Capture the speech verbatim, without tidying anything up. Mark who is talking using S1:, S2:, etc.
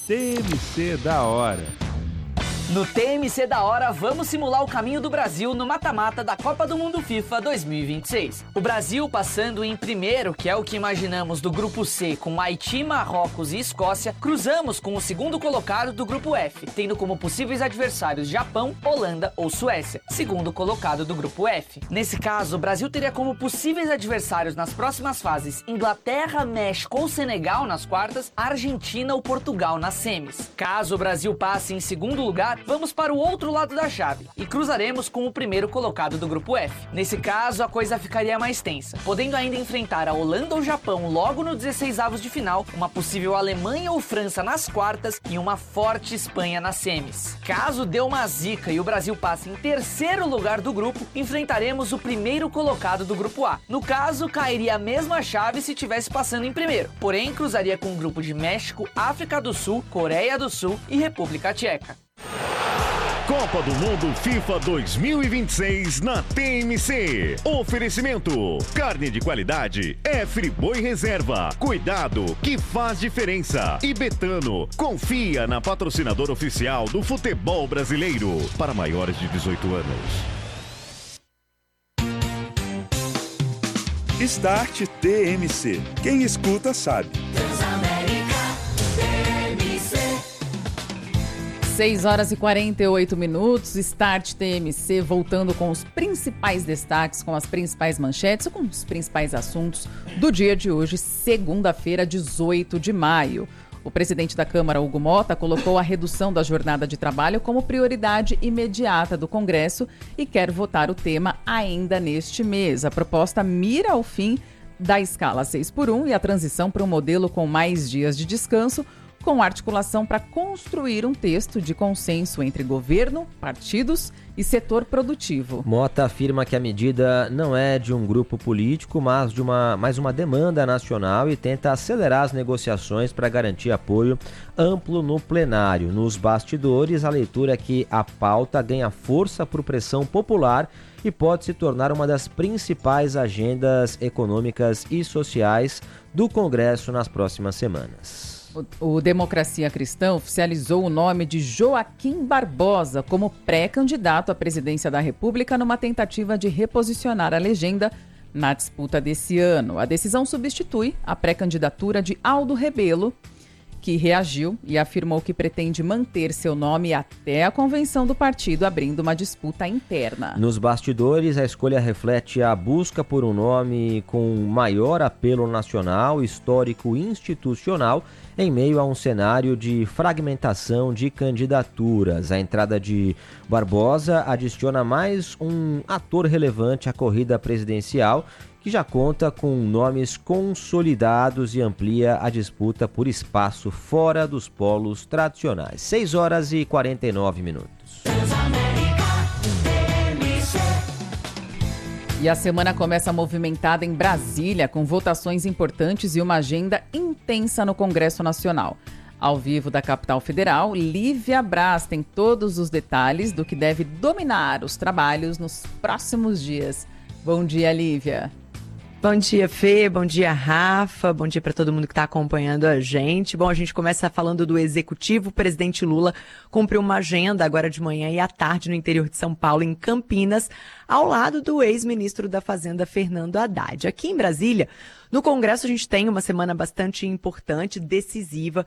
S1: T M C da hora.
S2: No T M C da hora, vamos simular o caminho do Brasil no mata-mata da Copa do Mundo FIFA dois mil e vinte e seis. O Brasil passando em primeiro, que é o que imaginamos do grupo C, com Haiti, Marrocos e Escócia, cruzamos com o segundo colocado do grupo F, tendo como possíveis adversários Japão, Holanda ou Suécia, segundo colocado do grupo F. Nesse caso, o Brasil teria como possíveis adversários nas próximas fases Inglaterra, México ou Senegal nas quartas, Argentina ou Portugal nas semis. Caso o Brasil passe em segundo lugar, vamos para o outro lado da chave e cruzaremos com o primeiro colocado do grupo F. Nesse caso, a coisa ficaria mais tensa, podendo ainda enfrentar a Holanda ou Japão logo no dezesseis avos de final, uma possível Alemanha ou França nas quartas e uma forte Espanha nas semis. Caso dê uma zica e o Brasil passe em terceiro lugar do grupo, enfrentaremos o primeiro colocado do grupo A. No caso, cairia a mesma chave se tivesse passando em primeiro, porém cruzaria com um grupo de México, África do Sul, Coreia do Sul e República Tcheca.
S3: Copa do Mundo FIFA dois mil e vinte e seis na T M C. Oferecimento: carne de qualidade é Friboi Reserva. Cuidado que faz diferença. E Betano, confia na patrocinadora oficial do futebol brasileiro. Para maiores de dezoito anos.
S1: Start T M C. Quem escuta sabe.
S4: seis horas e quarenta e oito minutos, Start T M C, voltando com os principais destaques, com as principais manchetes, com os principais assuntos do dia de hoje, segunda-feira, dezoito de maio. O presidente da Câmara, Hugo Motta, colocou a redução da jornada de trabalho como prioridade imediata do Congresso e quer votar o tema ainda neste mês. A proposta mira ao fim da escala seis por um e a transição para um modelo com mais dias de descanso, com articulação para construir um texto de consenso entre governo, partidos e setor produtivo.
S5: Motta afirma que a medida não é de um grupo político, mas de uma, mais uma demanda nacional e tenta acelerar as negociações para garantir apoio amplo no plenário. Nos bastidores, a leitura é que a pauta ganha força por pressão popular e pode se tornar uma das principais agendas econômicas e sociais do Congresso nas próximas semanas.
S4: O Democracia Cristã oficializou o nome de Joaquim Barbosa como pré-candidato à presidência da República numa tentativa de reposicionar a legenda na disputa desse ano. A decisão substitui a pré-candidatura de Aldo Rebelo, que reagiu e afirmou que pretende manter seu nome até a convenção do partido, abrindo uma disputa interna.
S5: Nos bastidores, a escolha reflete a busca por um nome com maior apelo nacional, histórico e institucional, em meio a um cenário de fragmentação de candidaturas. A entrada de Barbosa adiciona mais um ator relevante à corrida presidencial, que já conta com nomes consolidados e amplia a disputa por espaço fora dos polos tradicionais. seis horas e quarenta e nove minutos.
S4: E a semana começa movimentada em Brasília, com votações importantes e uma agenda intensa no Congresso Nacional. Ao vivo da capital federal, Lívia Braz tem todos os detalhes do que deve dominar os trabalhos nos próximos dias. Bom dia, Lívia.
S6: Bom dia, Fê. Bom dia, Rafa. Bom dia para todo mundo que está acompanhando a gente. Bom, a gente começa falando do Executivo. O presidente Lula cumpriu uma agenda agora de manhã e à tarde no interior de São Paulo, em Campinas, ao lado do ex-ministro da Fazenda, Fernando Haddad. Aqui em Brasília, no Congresso, a gente tem uma semana bastante importante, decisiva,